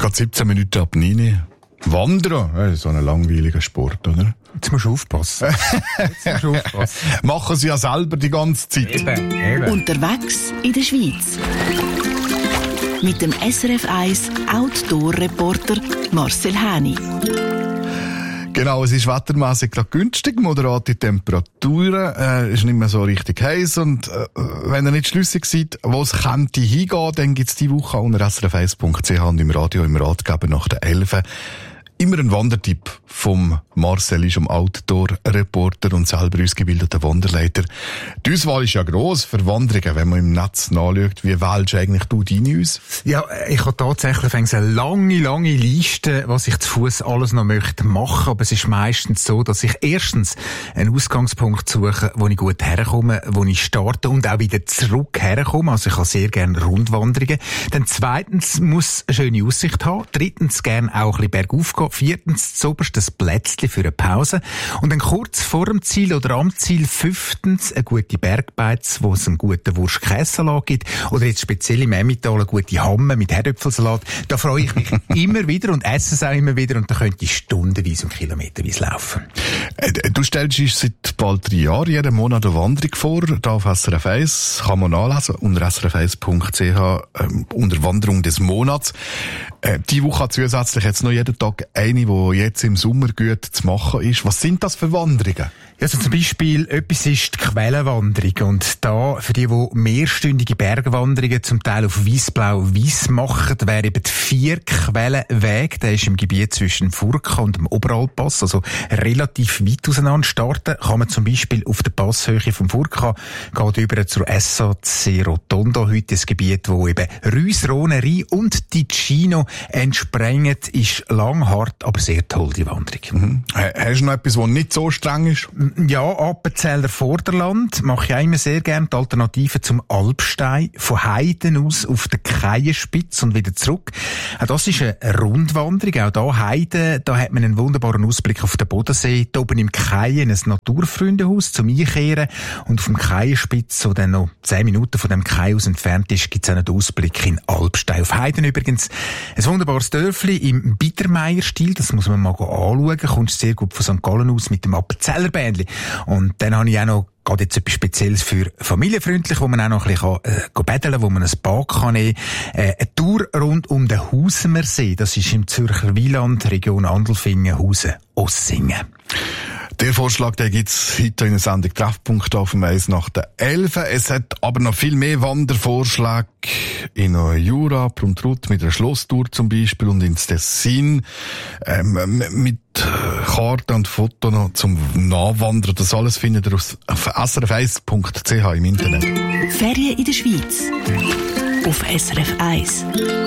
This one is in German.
geht 17 Minuten ab 9. Wandern, so ein langweiliger Sport, oder? Jetzt musst du aufpassen. Machen sie ja selber die ganze Zeit. Eben. Unterwegs in der Schweiz. Mit dem SRF 1 Outdoor-Reporter Marcel Häni. Genau, es ist wettermässig gerade günstig, moderate Temperaturen, ist nicht mehr so richtig heiß und wenn ihr nicht schlüssig seid, wo es könnte hingehen, dann gibt es diese Woche unter srf1.ch und im Radio im Ratgeber nach der 11 immer ein Wandertipp vom Marcel, ist Outdoor-Reporter und selber ausgebildeter Wanderleiter. Die Auswahl ist ja gross für Wanderungen, wenn man im Netz nachschaut. Wie wählst du eigentlich deine aus? Ja, ich habe tatsächlich eine lange Liste, was ich zu Fuss alles noch möchte machen. Aber es ist meistens so, dass ich erstens einen Ausgangspunkt suche, wo ich gut herkomme, wo ich starte und auch wieder zurück herkomme. Also ich habe sehr gerne Rundwanderungen. Dann zweitens muss eine schöne Aussicht haben. Drittens gerne auch ein bisschen bergauf gehen. Viertens zuoberst das Plätzchen für eine Pause. Und dann kurz vor dem Ziel oder am Ziel fünftens eine gute Bergbeiz, wo es einen guten Wurst-Käsesalat gibt. Oder jetzt speziell im Emmental eine gute Hamme mit Herdöpfelsalat. Da freue ich mich immer wieder und esse es auch immer wieder. Und da könnte ich stundenweise und kilometerweise laufen. Du stellst uns seit bald 3 Jahren jeden Monat eine Wanderung vor. Da auf SRF 1 kann man nachlesen unter srf1.ch unter Wanderung des Monats. Die Woche hat zusätzlich jetzt noch jeden Tag eine, die jetzt im Sommer gut zu machen ist. Was sind das für Wanderungen? Ja, so zum Beispiel, etwas ist die Quellenwanderung. Und da, für die mehrstündige Bergwanderungen zum Teil auf Weissblau-Weiss machen, wäre eben die 4 Quellenweg. Der ist im Gebiet zwischen Furka und dem Oberalppass, also relativ weit auseinander starten. Kann man zum Beispiel auf der Passhöhe vom Furka, geht über zur SAC Rotondo, heute das Gebiet, wo eben Rüs, Rhone, Rhein und Ticino entsprengen, ist lang, hart, aber sehr toll, die Wanderung. Hast du noch etwas, was nicht so streng ist? Ja, Appenzeller Vorderland mache ich auch immer sehr gerne. Die Alternative zum Alpstein. Von Heiden aus auf den Keienspitze und wieder zurück. Auch das ist eine Rundwanderung. Auch da Heiden, da hat man einen wunderbaren Ausblick auf den Bodensee. Da oben im Keien ein Naturfreundehaus zum Einkehren. Und auf dem Keienspitz, so dann noch 10 Minuten von dem Kai aus entfernt ist, gibt es auch noch den Ausblick in Alpstein. Auf Heiden übrigens ein wunderbares Dörfli im Biedermeier-Stil. Das muss man mal anschauen. Kommst sehr gut von St. Gallen aus mit dem Appenzeller Bändli. Und dann habe ich auch noch gerade jetzt etwas Spezielles für familienfreundlich, wo man auch noch ein bisschen betteln kann, wo man ein Bad kann nehmen. Eine Tour rund um den Hausemersee. Das ist im Zürcher Wieland, Region Andelfingen, Hausen-Ossingen. Der Vorschlag, den gibt's heute in der Sendung Treffpunkt auf dem 1 nach der 11. Es hat aber noch viel mehr Wandervorschläge in Jura, Pruntrut mit einer Schlosstour zum Beispiel und ins Tessin mit Karten und Fotos noch zum Nachwandern. Das alles findet ihr auf srf1.ch im Internet. Ferien in der Schweiz auf SRF 1.